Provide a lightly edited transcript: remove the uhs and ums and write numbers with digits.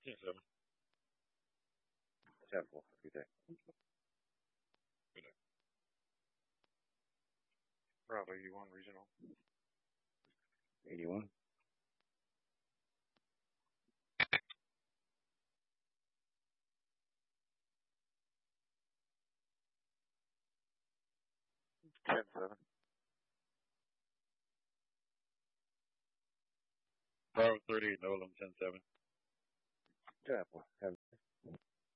10-7. 10-4. Good day. Good day. Bravo 81 regional. 81. 10-7. Bravo 38 Nolan 10-7. 10-4. Have